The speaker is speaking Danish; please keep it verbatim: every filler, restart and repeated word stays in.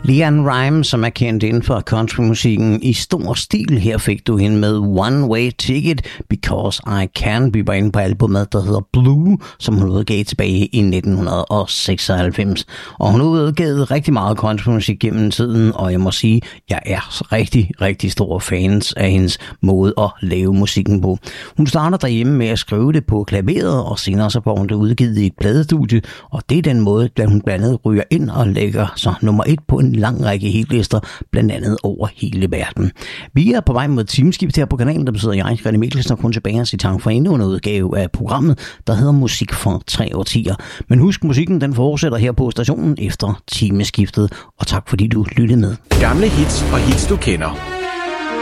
LeAnn Rimes, som er kendt inden for countrymusikken i stor stil. Her fik du hende med One Way Ticket, Because I Can. Vi var inde på albumet, der hedder Blue, som hun udgav tilbage i nitten seksoghalvfems. Og hun har udgivet rigtig meget countrymusik gennem tiden, og jeg må sige, jeg er rigtig, rigtig stor fans af hendes måde at lave musikken på. Hun starter derhjemme med at skrive det på klaveret, og senere så får hun det udgivet i et pladestudie, og det er den måde, der hun blandt andet ryger ind og lægger så nummer et på en lang række hitlister, blandt andet over hele verden. Vi er på vej mod timeskift her på kanalen, der betyder jeg, René Mikkelsen, og kun tilbage og sige tak for endnu en udgave af programmet, der hedder Musik for tre årtier. Men husk, musikken den fortsætter her på stationen efter timeskiftet, og tak fordi du lyttede med. Gamle hits og hits du kender.